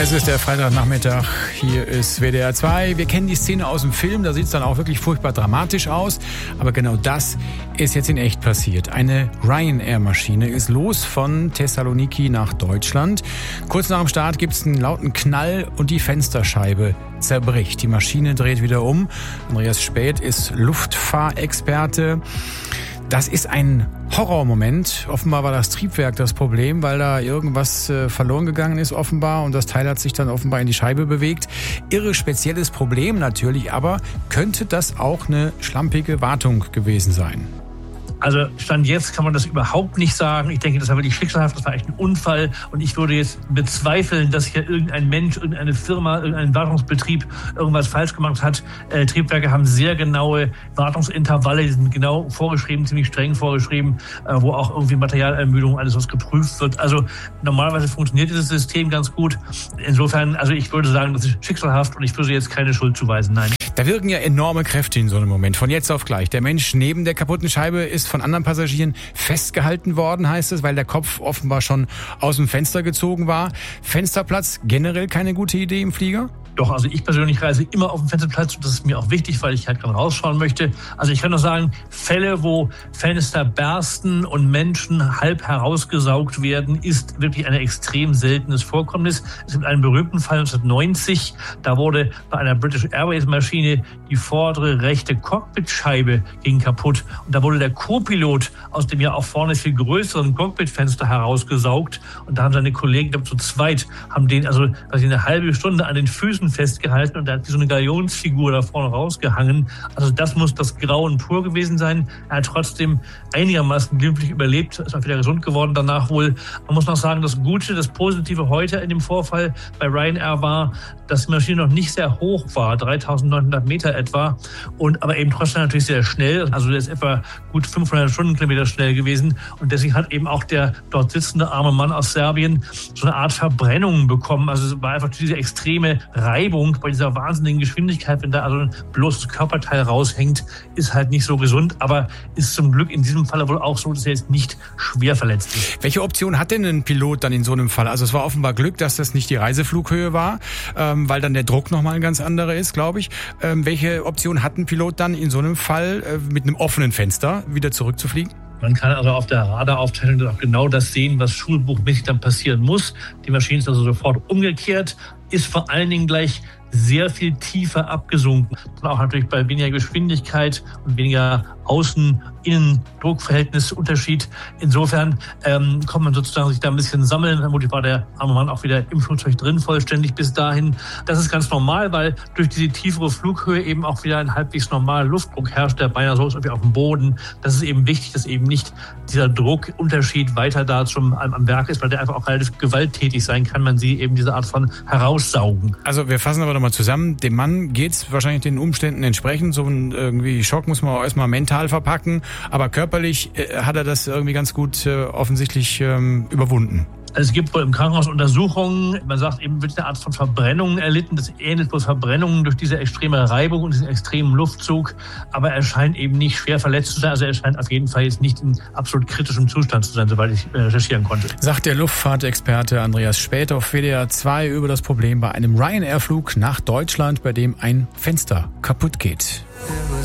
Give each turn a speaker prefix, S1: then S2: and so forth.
S1: Es ist der Freitagnachmittag, hier ist WDR 2. Wir kennen die Szene aus dem Film, da sieht es dann auch wirklich furchtbar dramatisch aus. Aber genau das ist jetzt in echt passiert. Eine Ryanair-Maschine ist los von Thessaloniki nach Deutschland. Kurz nach dem Start gibt es einen lauten Knall und die Fensterscheibe zerbricht. Die Maschine dreht wieder um. Andreas Späth ist Luftfahrexperte. Das ist ein Horrormoment. Offenbar war das Triebwerk das Problem, weil da irgendwas verloren gegangen ist offenbar und das Teil hat sich dann offenbar in die Scheibe bewegt. Irre spezielles Problem natürlich, aber könnte das auch eine schlampige Wartung gewesen sein?
S2: Also Stand jetzt kann man das überhaupt nicht sagen. Ich denke, das war wirklich schicksalhaft, das war echt ein Unfall. Und ich würde jetzt bezweifeln, dass hier irgendein Mensch, irgendeine Firma, irgendein Wartungsbetrieb irgendwas falsch gemacht hat. Triebwerke haben sehr genaue Wartungsintervalle, die sind genau vorgeschrieben, ziemlich streng vorgeschrieben, wo auch irgendwie Materialermüdung, alles was geprüft wird. Also normalerweise funktioniert dieses System ganz gut. Insofern, also ich würde sagen, das ist schicksalhaft und ich würde jetzt keine Schuld zuweisen, nein.
S1: Da wirken ja enorme Kräfte in so einem Moment, von jetzt auf gleich. Der Mensch neben der kaputten Scheibe ist von anderen Passagieren festgehalten worden, heißt es, weil der Kopf offenbar schon aus dem Fenster gezogen war. Fensterplatz generell keine gute Idee im Flieger?
S2: Doch, also ich persönlich reise immer auf dem Fensterplatz und das ist mir auch wichtig, weil ich halt gerade rausschauen möchte. Also ich kann nur sagen, Fälle, wo Fenster bersten und Menschen halb herausgesaugt werden, ist wirklich ein extrem seltenes Vorkommnis. Es gibt einen berühmten Fall 1990, da wurde bei einer British Airways Maschine die vordere rechte Cockpitscheibe ging kaputt und da wurde der Co-Pilot aus dem ja auch vorne viel größeren Cockpitfenster herausgesaugt und da haben seine Kollegen, ich glaube zu zweit, haben den also eine halbe Stunde an den Füßen festgehalten und da hat so eine Galionsfigur da vorne rausgehangen. Also das muss das Grauen pur gewesen sein. Er hat trotzdem einigermaßen glimpflich überlebt, ist auch wieder gesund geworden danach wohl. Man muss noch sagen, das Gute, das Positive heute in dem Vorfall bei Ryanair war, dass die Maschine noch nicht sehr hoch war, 3.900 Meter etwa, und aber eben trotzdem natürlich sehr schnell. Also der ist etwa gut 500 Stundenkilometer schnell gewesen und deswegen hat eben auch der dort sitzende arme Mann aus Serbien so eine Art Verbrennung bekommen. Also es war einfach diese extreme Reibung bei dieser wahnsinnigen Geschwindigkeit, wenn da also ein bloßes Körperteil raushängt, ist halt nicht so gesund, aber ist zum Glück in diesem Fall wohl auch so, dass er jetzt nicht schwer verletzt ist.
S1: Welche Option hat denn ein Pilot dann in so einem Fall? Also es war offenbar Glück, dass das nicht die Reiseflughöhe war, weil dann der Druck nochmal ein ganz anderer ist, glaube ich. Welche Option hat ein Pilot dann in so einem Fall mit einem offenen Fenster wieder zurückzufliegen?
S2: Man kann also auf der Radaraufteilung dann auch genau das sehen, was schulbuchmäßig dann passieren muss. Die Maschine ist also sofort umgekehrt, ist vor allen Dingen gleich sehr viel tiefer abgesunken. Und auch natürlich bei weniger Geschwindigkeit und weniger Außen-Innen-Druckverhältnisunterschied. Insofern kann man sozusagen sich da ein bisschen sammeln. Vermutlich war der arme Mann auch wieder im Flugzeug drin, vollständig bis dahin. Das ist ganz normal, weil durch diese tiefere Flughöhe eben auch wieder ein halbwegs normaler Luftdruck herrscht, der beinahe so ist wie auf dem Boden. Das ist eben wichtig, dass eben nicht dieser Druckunterschied weiter da am Werk ist, weil der einfach auch relativ gewalttätig sein kann. Man sieht eben diese Art von Heraussaugen.
S1: Also wir fassen aber nochmal zusammen. Dem Mann geht's wahrscheinlich den Umständen entsprechend. So ein irgendwie Schock muss man auch erstmal mental verpacken. Aber körperlich hat er das irgendwie ganz gut offensichtlich überwunden.
S2: Also es gibt wohl im Krankenhaus Untersuchungen, man sagt eben, wird eine Art von Verbrennungen erlitten. Das ähnelt bloß Verbrennungen durch diese extreme Reibung und diesen extremen Luftzug. Aber er scheint eben nicht schwer verletzt zu sein. Also er scheint auf jeden Fall jetzt nicht in absolut kritischem Zustand zu sein, soweit ich recherchieren konnte.
S1: Sagt der Luftfahrtexperte Andreas Späth auf WDR 2 über das Problem bei einem Ryanair-Flug nach Deutschland, bei dem ein Fenster kaputt geht.